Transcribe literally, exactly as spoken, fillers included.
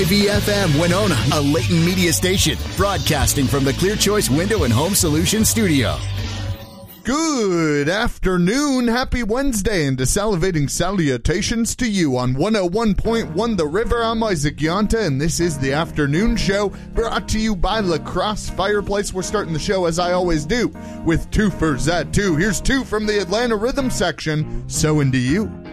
I V F M Winona, a Leighton Media station, broadcasting from the Clear Choice Window and Home Solutions studio. Good afternoon, happy Wednesday, and to salivating salutations to you on one oh one point one The River. I'm Isaac Yonta, and this is the afternoon show brought to you by La Crosse Fireplace. We're starting the show, as I always do, with two for Z two. Here's two from the Atlanta Rhythm section, So Into You.